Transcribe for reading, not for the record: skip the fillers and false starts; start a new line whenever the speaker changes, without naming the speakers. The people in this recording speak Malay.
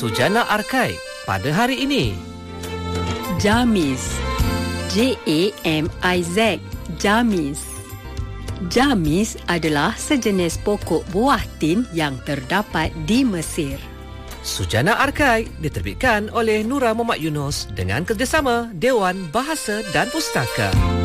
Sujana Arkai pada hari ini.
Jamiz. Jamiz. Jamiz. Jamiz adalah sejenis pokok buah tin yang terdapat di Mesir.
Sujana Arkai diterbitkan oleh Nura Muhammad Yunus dengan kerjasama Dewan Bahasa dan Pustaka.